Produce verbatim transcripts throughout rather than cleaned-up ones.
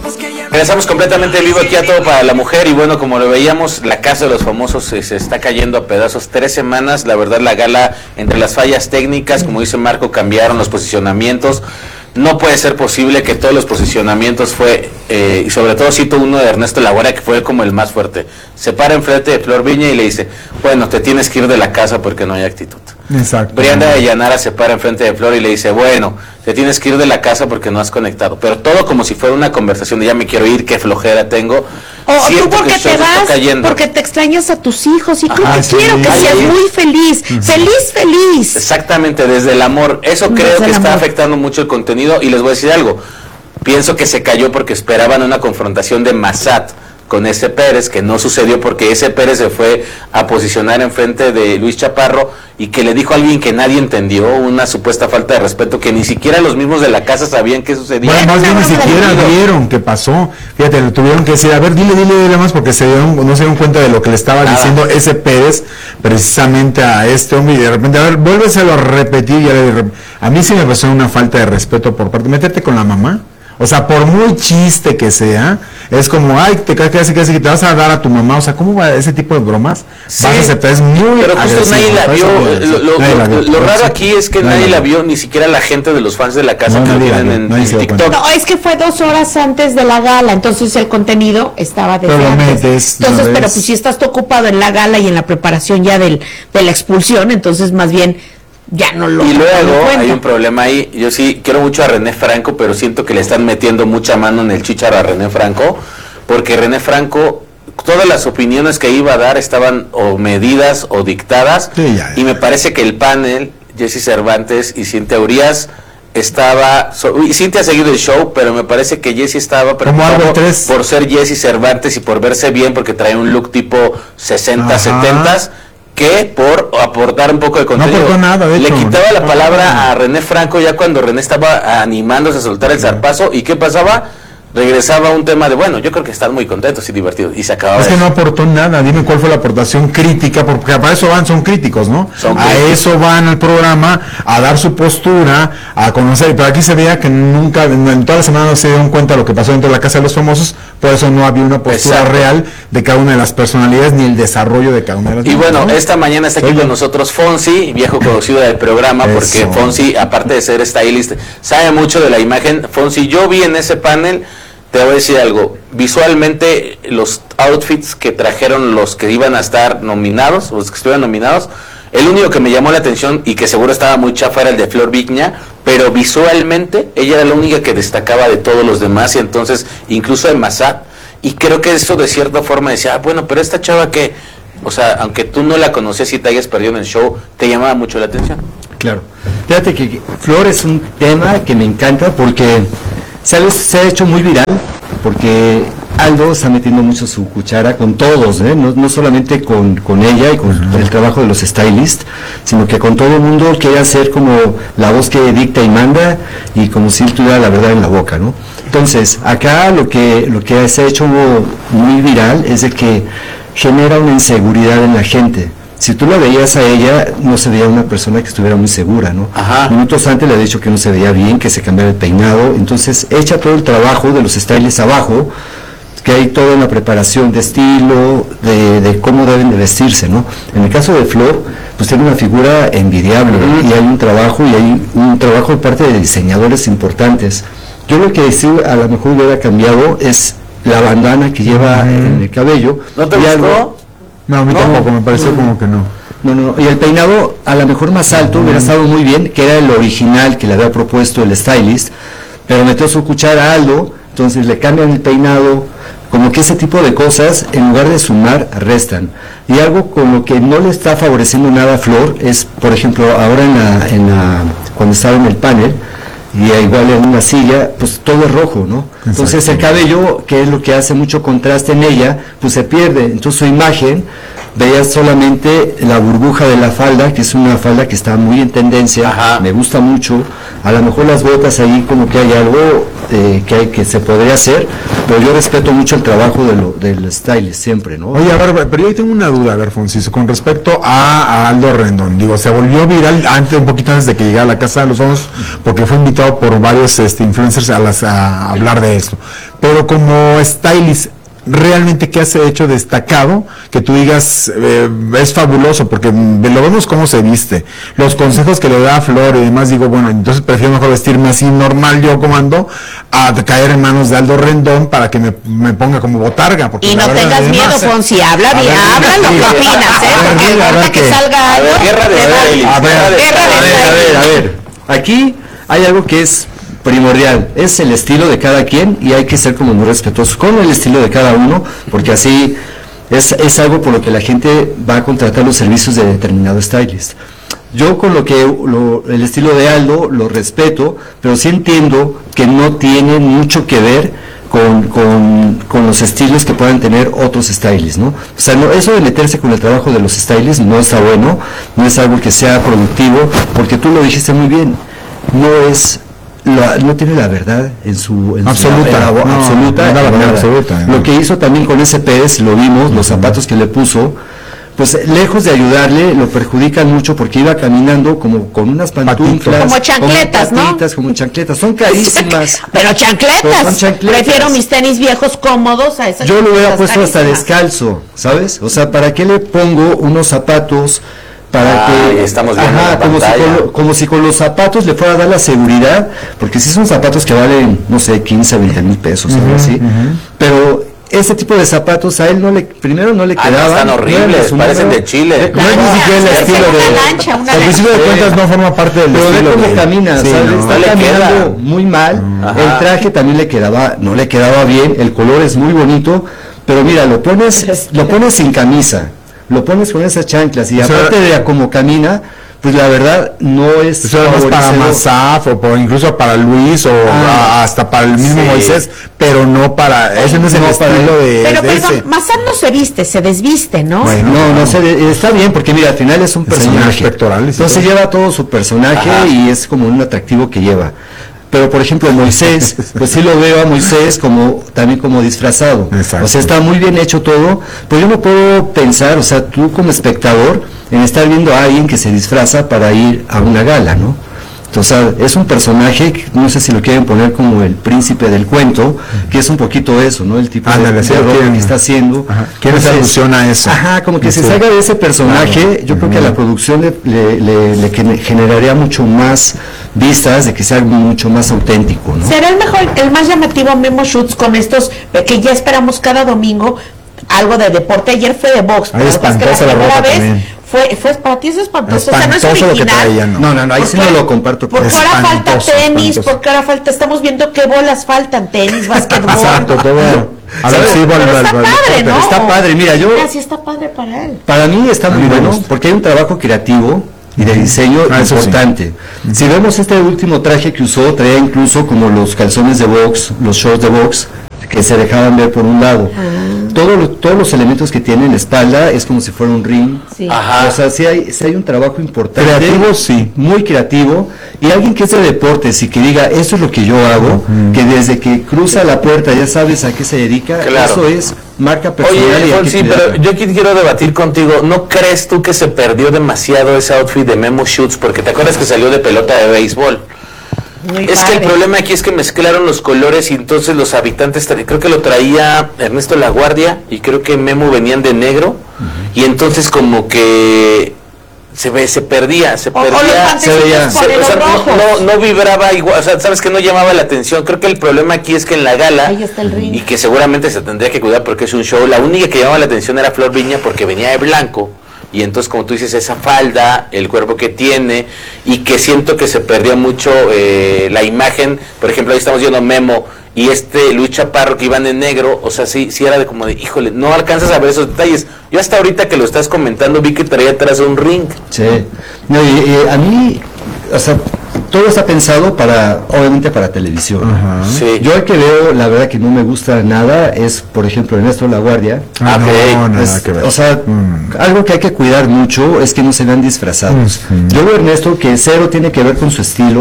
Regresamos completamente en vivo aquí a Todo para la Mujer y bueno, como lo veíamos, la Casa de los Famosos se, se está cayendo a pedazos. Tres semanas, la verdad la gala, entre las fallas técnicas, como dice Marco, cambiaron los posicionamientos. No puede ser posible que todos los posicionamientos fue, eh, y sobre todo cito uno de Ernesto La Guardia, que fue como el más fuerte. Se para enfrente de Flor Viña y le dice, bueno, te tienes que ir de la casa porque no hay actitud. Exacto. Brianda de Llanara se para enfrente de Flor y le dice, bueno, te tienes que ir de la casa porque no has conectado. Pero todo como si fuera una conversación de ya me quiero ir, qué flojera tengo. O tú porque te vas, porque te extrañas a tus hijos y tú te sí. quiero que Ay, seas muy feliz, uh-huh. feliz, feliz. Exactamente, desde el amor. Eso creo desde que está amor. afectando mucho el contenido y les voy a decir algo. Pienso que se cayó porque esperaban una confrontación de Massad con ese Pérez, que no sucedió porque ese Pérez se fue a posicionar enfrente de Luis Chaparro y que le dijo a alguien que nadie entendió, una supuesta falta de respeto que ni siquiera los mismos de la casa sabían qué sucedía. Bueno, más bien ni siquiera vieron qué pasó. Fíjate, le tuvieron que decir, a ver, dile, dile, dile más, porque se dieron, no se dieron cuenta de lo que le estaba Nada. diciendo ese Pérez precisamente a este hombre y de repente, a ver, vuélveselo a repetir. Y a, ver, a mí sí me pasó una falta de respeto por parte, meterte con la mamá. O sea, por muy chiste que sea, es como, ay, te casi casi casi que te vas a dar a tu mamá. O sea, ¿cómo va ese tipo de bromas? Sí, vas a aceptar, es muy pero justo nadie la vio. Lo, lo, nadie lo, la vio. lo raro aquí es que nadie, nadie la vio, ni siquiera la gente de los fans de la casa no, que lo tienen en, en TikTok. No, es que fue dos horas antes de la gala, entonces el contenido estaba desde pero antes. Metes, entonces, no pero pues si estás tú ocupado en la gala y en la preparación ya del, de la expulsión, entonces más bien ya no lo y luego hay un problema ahí. Yo sí quiero mucho a René Franco, pero siento que le están metiendo mucha mano en el chícharo a René Franco, porque René Franco, todas las opiniones que iba a dar estaban o medidas o dictadas, sí, ya, ya. y me parece que el panel, Jessy Cervantes y Cintia Urias, estaba, so, y Cintia ha seguido el show, pero me parece que Jessy estaba preocupado por ser Jessy Cervantes y por verse bien, porque trae un look tipo sesenta, setenta, que por aportar un poco de contenido. No nada, de le hecho, quitaba no, la no, palabra no. a René Franco ya cuando René estaba animándose a soltar el zarpazo. ¿Y qué pasaba? Regresaba a un tema de, bueno, yo creo que están muy contentos y divertidos, y se acababa. Es que no aportó nada. Dime cuál fue la aportación crítica, porque para eso van, son críticos, ¿no? Son a críticos. Eso van al programa, a dar su postura, a conocer. Pero aquí se veía que nunca, en toda la semana no se dieron cuenta de lo que pasó dentro de la Casa de los Famosos, por eso no había una postura Exacto. real de cada una de las personalidades, ni el desarrollo de cada una de las. Y bueno, ¿no? esta mañana está aquí Oye. con nosotros Fonsi, viejo conocido del programa, eso. porque Fonsi, aparte de ser stylist, sabe mucho de la imagen. Fonsi, yo vi en ese panel, te voy a decir algo, visualmente los outfits que trajeron los que iban a estar nominados, los que estuvieron nominados, el único que me llamó la atención y que seguro estaba muy chafa era el de Flor Viña, pero visualmente ella era la única que destacaba de todos los demás, y entonces incluso de Massad, y creo que eso de cierta forma decía, ah, bueno, pero esta chava que, o sea, aunque tú no la conocías y te hayas perdido en el show, te llamaba mucho la atención. Claro, fíjate que Flor es un tema que me encanta porque se ha, se ha hecho muy viral, porque Aldo está metiendo mucho su cuchara con todos, ¿eh? no, no solamente con, con ella y con uh-huh. el trabajo de los stylists, sino que con todo el mundo quiere hacer como la voz que dicta y manda, y como si tuviera la verdad en la boca, ¿no? Entonces, acá lo que, lo que se ha hecho muy viral es de que genera una inseguridad en la gente. Si tú la veías a ella, no se veía una persona que estuviera muy segura, ¿no? Ajá. Minutos antes le ha dicho que no se veía bien, que se cambiara el peinado, entonces echa todo el trabajo de los stylists abajo, que hay toda una preparación de estilo, de, de cómo deben de vestirse, ¿no? En el caso de Flor, pues tiene una figura envidiable, uh-huh. y hay un trabajo, y hay un trabajo de parte de diseñadores importantes. Yo lo que sí a lo mejor hubiera cambiado es la bandana que lleva uh-huh. en el cabello. ¿No te y gustó? Algo, No, a mí no, tampoco, me pareció no. como que no. No, no, y el peinado a lo mejor más alto uh-huh. hubiera estado muy bien, que era el original que le había propuesto el stylist, pero metió su cuchara a Aldo, entonces le cambian el peinado, como que ese tipo de cosas, en lugar de sumar, restan. Y algo como que no le está favoreciendo nada a Flor es, por ejemplo, ahora en la, en la cuando estaba en el panel, y igual en una silla, pues todo es rojo, ¿no? Exacto. Entonces el cabello, que es lo que hace mucho contraste en ella, pues se pierde. Entonces su imagen, veías solamente la burbuja de la falda, que es una falda que está muy en tendencia, Ajá. me gusta mucho. A lo mejor las botas ahí como que hay algo eh, que, hay, que se podría hacer, pero yo respeto mucho el trabajo de lo, del stylist siempre, ¿no? Oye, a ver, pero yo tengo una duda, a ver, Fonsi, con respecto a, a Aldo Rendón. Digo, se volvió viral antes, un poquito antes de que llegara a la Casa de los Famosos, porque fue invitado por varios este, influencers a, las, a hablar de esto. pero como stylist, realmente qué has hecho destacado que tú digas eh, es fabuloso, porque lo vemos cómo se viste, los consejos que le da a Flor y demás, digo, bueno, entonces prefiero mejor vestirme así normal yo como ando, a caer en manos de Aldo Rendón para que me, me ponga como botarga. Porque y no verdad, tengas miedo, Fonsi, habla bien, habla lo que opinas, ¿eh? Porque ahorita que salga algo, guerra de a ver, a ver, a ver, aquí hay algo que es primordial, es el estilo de cada quien y hay que ser como muy respetuosos con el estilo de cada uno, porque así es, es algo por lo que la gente va a contratar los servicios de determinado stylist. Yo con lo que lo, el estilo de Aldo lo respeto, pero sí entiendo que no tiene mucho que ver con, con, con los estilos que puedan tener otros stylists, ¿no? O sea, no, eso de meterse con el trabajo de los stylists no está bueno, no es algo que sea productivo, porque tú lo dijiste muy bien, no es La, no tiene la verdad en su en absoluta, su, en la, no, absoluta, no, no, no, absoluta lo que hizo también con ese Pérez, lo vimos, los zapatos que le puso, pues lejos de ayudarle, lo perjudican mucho porque iba caminando como con unas pantuflas, como chancletas, como patitas, ¿no? Como chancletas, son carísimas. Pero chancletas. Pero son chancletas. Prefiero mis tenis viejos cómodos a esas. Yo lo hubiera puesto hasta descalzo, ¿sabes? O sea, ¿para qué le pongo unos zapatos? Para ah, que estamos viendo ajá, como, si con, como si con los zapatos le fuera a dar la seguridad, porque si son zapatos que valen, no sé, quince, veinte mil pesos, uh-huh, algo así, uh-huh. Pero ese tipo de zapatos a él no le, primero no le ah, quedaban. No, están horribles, no parecen de Chile. No es ni siquiera el estilo de... Al principio de cuentas no forma parte del pero estilo. Pero ve cómo de... camina, sí, ¿sabes? no, Está no caminando muy mal, ajá. El traje también le quedaba, no le quedaba bien, el color es muy bonito, pero mira, lo pones, lo pones sin camisa. Lo pones con esas chanclas y o aparte sea, de a cómo camina, pues la verdad no es eso es para Mazaf o por, incluso para Luis o ah, hasta para el mismo sí. Moisés, pero no para ese no es el no estilo de pero de perdón, Mazaf no se viste, se desviste, ¿no? Bueno, no, no se está bien porque mira, al final es un personaje, entonces lleva todo su personaje ajá. Y es como un atractivo que lleva. Pero por ejemplo Moisés, pues sí lo veo a Moisés como también como disfrazado. Exacto. O sea, está muy bien hecho todo, pero yo no puedo pensar, o sea, tú como espectador, en estar viendo a alguien que se disfraza para ir a una gala, ¿no? Entonces, es un personaje, no sé si lo quieren poner como el príncipe del cuento, que es un poquito eso, ¿no? El tipo Ándale, de, de ropa que está haciendo. ¿Quién se alusiona a eso? Ajá, como que sí. Se salga de ese personaje, claro. Yo uh-huh. creo que a la producción le, le, le, le generaría mucho más vistas, de que sea algo mucho más auténtico, ¿no? Será el mejor, el más llamativo Memo Shoots con estos, que ya esperamos cada domingo, algo de deporte. Ayer fue de box, pero es que la primera vez también. Fue, fue para ti es espantoso, espantoso, o sea, no es original. Traía, no. no, no, no, ahí sí no lo comparto. Porque ahora falta tenis, espantoso. Porque ahora falta, estamos viendo qué bolas faltan, tenis, básquetbol. Exacto, todo. A ver, sí, pero está vale, padre, ¿no? Está padre, mira, yo... Mira, sí está padre para él. Para mí está muy bueno, porque hay un trabajo creativo y de diseño ah, importante. Sí. Si vemos este último traje que usó, traía incluso como los calzones de box, los shorts de box, que se dejaban ver por un lado. Ah. Todo lo, todos los elementos que tiene en la espalda es como si fuera un ring. Sí. Ajá. O sea, sí hay, sí hay un trabajo importante. Creativo, sí. Muy creativo. Y alguien que es de deportes y que diga, eso es lo que yo hago, uh-huh. Que desde que cruza la puerta ya sabes a qué se dedica, claro. Eso es marca personal. Oye, Fonsi, pero yo aquí quiero debatir contigo. ¿No crees tú que se perdió demasiado ese outfit de Memo Shoots? Porque te acuerdas que salió de pelota de béisbol. Muy es padre. Que el problema aquí es que mezclaron los colores y entonces los habitantes, creo que lo traía Ernesto Laguardia y creo que Memo venían de negro, uh-huh. Y entonces como que se ve, se perdía, se o, perdía, o se veía, se, o sea, no, no, no vibraba igual, o sea, sabes que no llamaba la atención. Creo que el problema aquí es que en la gala, ahí está el ring. Y que seguramente se tendría que cuidar porque es un show, la única que llamaba la atención era Flor Viña porque venía de blanco. Y entonces, como tú dices, esa falda, el cuerpo que tiene, y que siento que se perdió mucho eh, la imagen. Por ejemplo, ahí estamos viendo Memo y este Luis Chaparro que iban en negro, o sea, sí, sí era de como de, híjole, no alcanzas a ver esos detalles. Yo hasta ahorita que lo estás comentando vi que traía atrás un ring. Sí, no, y, y a mí, o sea, todo está pensado para, obviamente para televisión. Uh-huh. Sí. Yo el que veo, la verdad que no me gusta nada, es, por ejemplo, Ernesto Laguardia. Ah, okay. No, nada es, que ver. O sea, mm. algo que hay que cuidar mucho es que no se vean disfrazados. Uh-huh. Yo veo a Ernesto que cero tiene que ver con su estilo,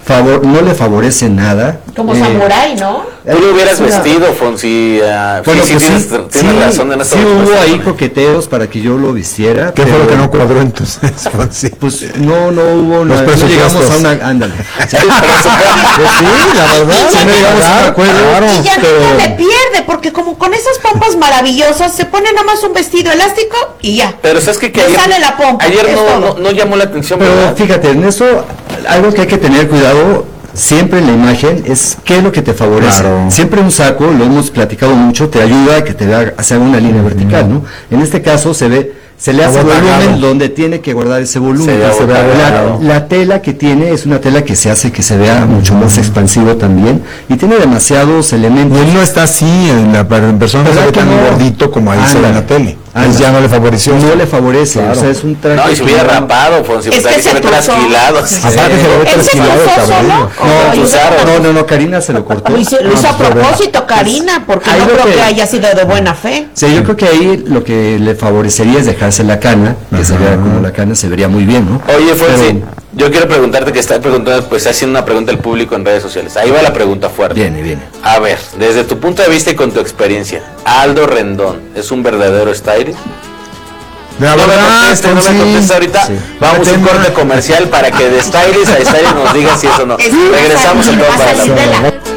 favor, no le favorece nada. Como eh, samurái, ¿no? Tú lo hubieras una... vestido, Fonsi. Uh, bueno, sí, pues sí, sí, tienes, tienes sí, razón en esta sí hubo ahí coqueteos para que yo lo vistiera. ¿Qué pero, fue lo que no cuadró entonces, Fonsi? Pues no, no hubo nada. No llegamos a una... Ándale. Sí, la verdad. Sí, no llegamos a un acuerdo. Claro, y ya pero... no le pierde, porque como con esas pompas maravillosas, se pone nada más un vestido elástico y ya. Pero sabes que, que le ayer, sale la pompa. Ayer no, no, no llamó la atención. Pero ¿verdad? fíjate, en eso, algo que hay que tener cuidado siempre en la imagen es qué es lo que te favorece. Claro. Siempre un saco, lo hemos platicado mucho, te ayuda a que te haga hacer una línea uh-huh. vertical, ¿no? En este caso se ve, se le hace volumen donde tiene que guardar ese volumen. Se se vea, la, la tela que tiene es una tela que se hace que se vea mucho más expansivo también y tiene demasiados elementos. Y él no está así, en la en persona no se ve tan no? gordito como ahí se ve en la tele. Ah, ya no le favoreció. No le favorece, claro. O sea, es un traje. No, y se hubiera rapado, Fonsi, es que se ve trasquilado. Aparte se ve trasquilado, No, no, no, Karina se lo cortó. Lo hizo, lo hizo a propósito, Karina, porque no creo que haya sido de buena fe. Sí, yo creo que ahí lo que le favorecería es dejarse la cana, que se vea como la cana, se vería muy bien, ¿no? Oye, Fonsi, yo quiero preguntarte que está preguntando, pues haciendo una pregunta al público en redes sociales. Ahí va la pregunta fuerte. Viene, viene. A ver, desde tu punto de vista y con tu experiencia, ¿Aldo Rendón es un verdadero stylist? La no verdad, me conteste, no me conteste ahorita. Sí. Vamos a un corte comercial para que de stylist a stylist nos diga si eso no. Regresamos entonces para la